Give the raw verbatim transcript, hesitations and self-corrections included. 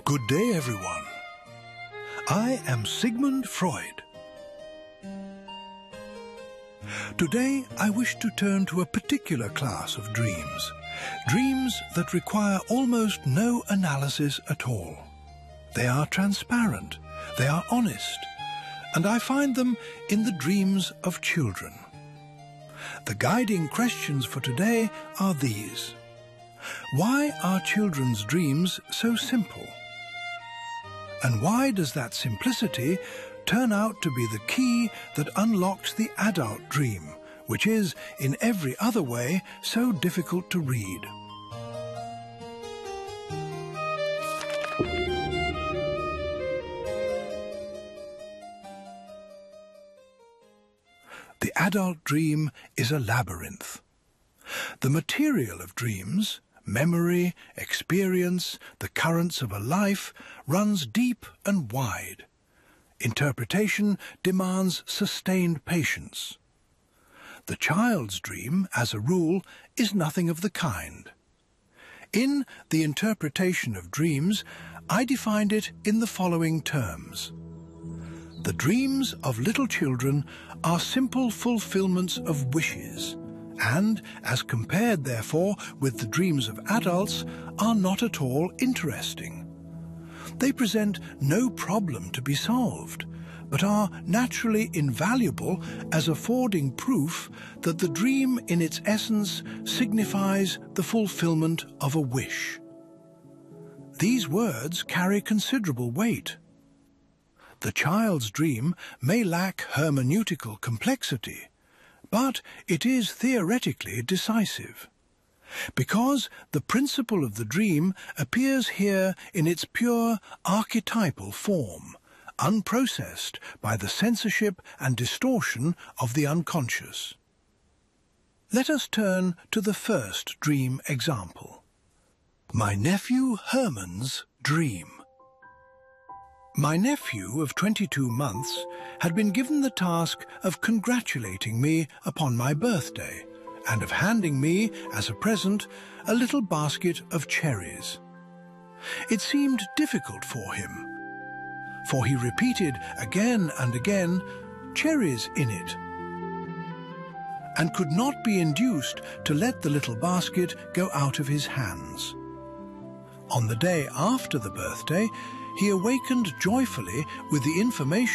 Good day, everyone. I am Sigmund Freud. Today, I wish to turn to a particular class of dreams, dreams that require almost no analysis at all. They are transparent, they are honest, and I find them in the dreams of children. The guiding questions for today are these. Why are children's dreams so simple? And why does that simplicity turn out to be the key that unlocks the adult dream, which is, in every other way, so difficult to read? The adult dream is a labyrinth. The material of dreams, memory, experience, the currents of a life, runs deep and wide. Interpretation demands sustained patience. The child's dream, as a rule, is nothing of the kind. In The Interpretation of Dreams, I defined it in the following terms. The dreams of little children are simple fulfillments of wishes, and, as compared, therefore, with the dreams of adults, are not at all interesting. They present no problem to be solved, but are naturally invaluable as affording proof that the dream in its essence signifies the fulfillment of a wish. These words carry considerable weight. The child's dream may lack hermeneutical complexity, but it is theoretically decisive, because the principle of the dream appears here in its pure archetypal form, unprocessed by the censorship and distortion of the unconscious. Let us turn to the first dream example. My nephew Herman's dream. My nephew of twenty-two months had been given the task of congratulating me upon my birthday and of handing me, as a present, a little basket of cherries. It seemed difficult for him, for he repeated again and again, "cherries in it," and could not be induced to let the little basket go out of his hands. On the day after the birthday, he awakened joyfully with the information